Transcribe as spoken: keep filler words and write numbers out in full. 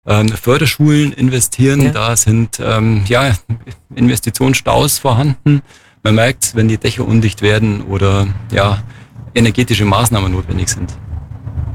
ähm, Förderschulen investieren. Ja. Da sind ähm, ja Investitionsstaus vorhanden. Man merkt, wenn die Dächer undicht werden oder ja energetische Maßnahmen notwendig sind.